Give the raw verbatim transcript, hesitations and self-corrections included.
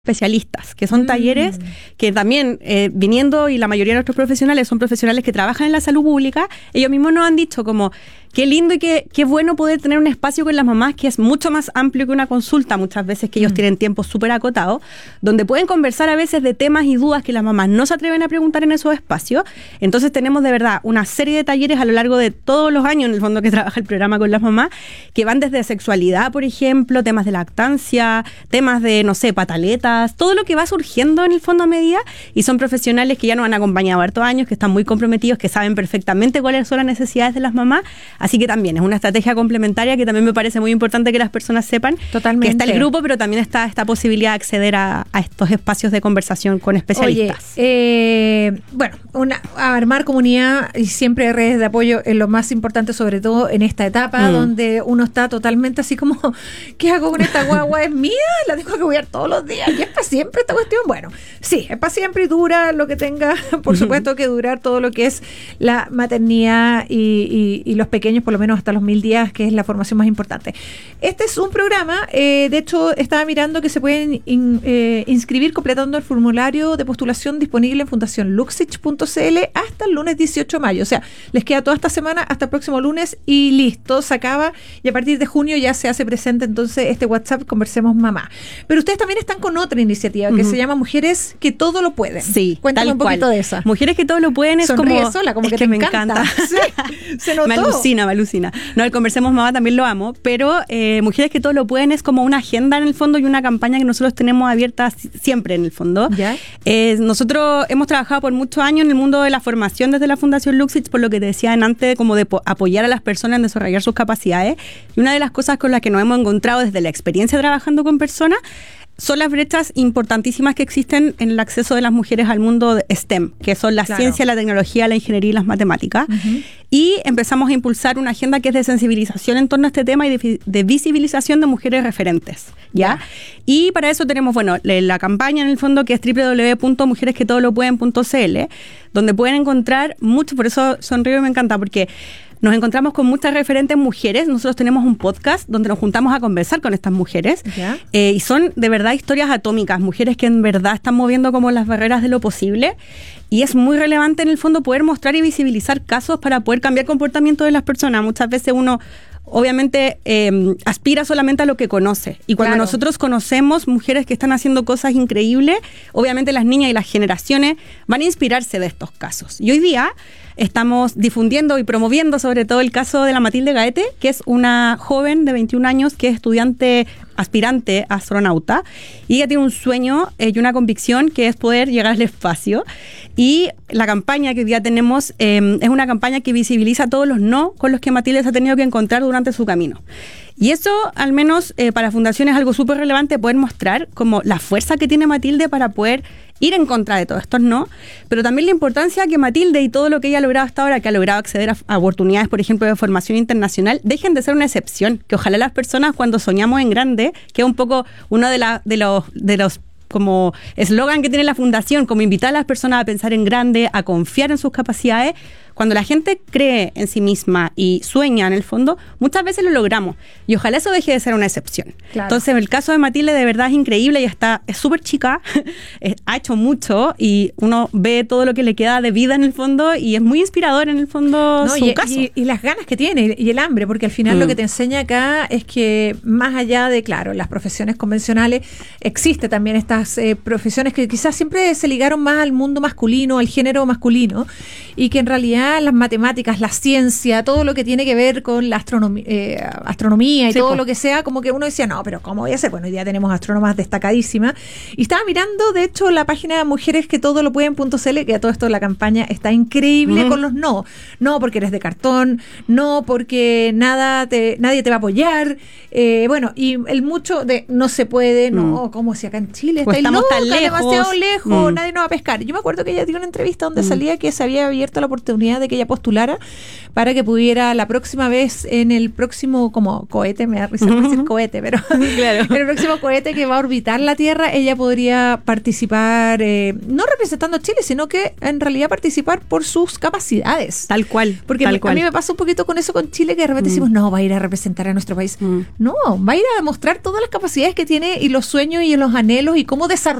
especialistas, que son mm. talleres que también, eh, viniendo, y la mayoría de nuestros profesionales son profesionales que trabajan en la salud pública, ellos mismos nos han dicho como, qué lindo y qué, qué bueno poder tener un espacio con las mamás que es mucho más amplio que una consulta, muchas veces que ellos mm. tienen tiempos súper acotados, donde pueden conversar a veces de temas y dudas que las mamás no se atreven a preguntar en esos espacios. Entonces tenemos de verdad una serie de talleres a lo largo de todos los años, en el fondo, que trabaja el programa con las mamás, que van desde sexualidad, por ejemplo, temas de lactancia, temas de, no sé, pataletas, todo lo que va surgiendo en el fondo a medida, y son profesionales que ya nos han acompañado hartos años, que están muy comprometidos, que saben perfectamente cuáles son las necesidades de las mamás. Así que también es una estrategia complementaria que también me parece muy importante que las personas sepan. Totalmente. Que está el grupo, pero también está esta posibilidad de acceder a, a estos espacios de conversación con especialistas. Oye, eh, bueno, una, armar comunidad y siempre redes de apoyo es lo más importante, sobre todo en esta etapa mm. donde uno está totalmente así como, ¿qué hago con esta guagua? ¿Es mía? ¿La tengo que cuidar todos los días? ¿Y es para siempre esta cuestión? Bueno, sí, es para siempre y dura lo que tenga, por supuesto que durar todo lo que es la maternidad y, y, y los pequeños, por lo menos hasta los mil días, que es la formación más importante. Este es un programa, eh, de hecho estaba mirando que se pueden in, eh, inscribir completando el formulario de postulación disponible en fundación luxich punto c l hasta el lunes dieciocho de mayo, o sea, les queda toda esta semana hasta el próximo lunes y listo, se acaba, y a partir de junio ya se hace presente entonces este WhatsApp Conversemos Mamá. Pero ustedes también están con otra iniciativa que uh-huh. se llama Mujeres que Todo Lo Pueden. Sí, cuéntame un poquito cual. de esa. Mujeres que Todo Lo Pueden es Sonríe como... sola, como es que, que te me encanta. encanta. Sí, se notó. Me alucina, me alucina. No, el Conversemos Mamá también lo amo, pero eh, Mujeres que Todo Lo Pueden es como una agenda en el fondo y una campaña que nosotros tenemos abierta siempre en el fondo. ¿Ya? Eh, nosotros hemos trabajado por muchos años en el mundo de la formación desde la Fundación Luxich, por lo que te decía antes, como de po- apoyar a las personas en desarrollar sus capacidades. Y una de las cosas con las que nos hemos encontrado desde la experiencia trabajando con personas son las brechas importantísimas que existen en el acceso de las mujeres al mundo de STEM, que son la claro. ciencia, la tecnología, la ingeniería y las matemáticas. Uh-huh. Y empezamos a impulsar una agenda que es de sensibilización en torno a este tema y de, de visibilización de mujeres referentes, ¿ya? Yeah. Y para eso tenemos, bueno, la campaña en el fondo, que es doble u doble u doble u punto mujeres que todo lo pueden punto c l, donde pueden encontrar mucho, por eso sonrío y me encanta, porque nos encontramos con muchas referentes mujeres. Nosotros tenemos un podcast donde nos juntamos a conversar con estas mujeres. ¿Ya? Eh, y son de verdad historias atómicas, mujeres que en verdad están moviendo como las barreras de lo posible. Y es muy relevante en el fondo poder mostrar y visibilizar casos para poder cambiar comportamiento de las personas. Muchas veces uno obviamente eh, aspira solamente a lo que conoce. Y cuando claro. nosotros conocemos mujeres que están haciendo cosas increíbles, obviamente las niñas y las generaciones van a inspirarse de estos casos. Y hoy día estamos difundiendo y promoviendo sobre todo el caso de la Matilde Gaete, que es una joven de veintiún años que es estudiante aspirante a astronauta, y ella tiene un sueño eh, y una convicción que es poder llegar al espacio. Y la campaña que hoy día tenemos eh, es una campaña que visibiliza todos los no con los que Matilde se ha tenido que encontrar durante su camino. Y eso, al menos eh, para Fundación, es algo súper relevante, poder mostrar como la fuerza que tiene Matilde para poder ir en contra de todos estos no, pero también la importancia que Matilde y todo lo que ella ha logrado hasta ahora, que ha logrado acceder a, a oportunidades, por ejemplo, de formación internacional, dejen de ser una excepción, que ojalá las personas, cuando soñamos en grande, que es un poco uno de, la, de los... De los como eslogan que tiene la Fundación, como invitar a las personas a pensar en grande, a confiar en sus capacidades. Cuando la gente cree en sí misma y sueña en el fondo, muchas veces lo logramos. Y ojalá eso deje de ser una excepción. Claro. Entonces, el caso de Matilde de verdad es increíble. Ella está, es súper chica, ha hecho mucho y uno ve todo lo que le queda de vida en el fondo y es muy inspirador en el fondo no, su y, caso. Y, y las ganas que tiene y el hambre, porque al final mm. lo que te enseña acá es que más allá de, claro, las profesiones convencionales, existe también estas eh, profesiones que quizás siempre se ligaron más al mundo masculino, al género masculino, y que en realidad las matemáticas, la ciencia, todo lo que tiene que ver con la astronomía, eh, astronomía y sí, todo pues. lo que sea, como que uno decía, no, pero ¿cómo voy a hacer? Bueno, hoy día tenemos astrónomas destacadísimas. Y estaba mirando, de hecho, la página mujeres que todo lo pueden punto c l, que a todo esto la campaña está increíble uh-huh. con los no. No porque eres de cartón, no porque nada te, nadie te va a apoyar. Eh, bueno, y el mucho de no se puede, mm. no, como si acá en Chile pues está estamos loca, tan lejos. demasiado lejos, Mm. nadie nos va a pescar. Yo me acuerdo que ella dio una entrevista donde mm. salía que se había abierto la oportunidad oportunidad de que ella postulara para que pudiera la próxima vez en el próximo como cohete, me da risa uh-huh. decir cohete, pero claro. en el próximo cohete que va a orbitar la Tierra, ella podría participar, eh, no representando a Chile, sino que en realidad participar por sus capacidades. Tal cual. Porque tal a cual. mí me pasa un poquito con eso con Chile, que de repente mm. decimos, no, va a ir a representar a nuestro país. Mm. No, va a ir a demostrar todas las capacidades que tiene y los sueños y los anhelos y cómo desarrollar